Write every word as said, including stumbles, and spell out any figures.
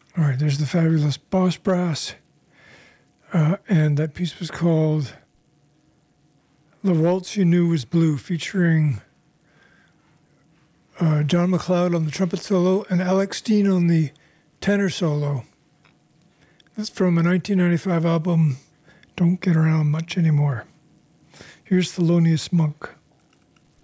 All right, there's the fabulous Boss Brass. Uh, and that piece was called The Waltz You Knew Was Blue, featuring uh, John McLeod on the trumpet solo and Alex Dean on the tenor solo. That's from a nineteen ninety-five album, Don't Get Around Much Anymore. Here's Thelonious Monk.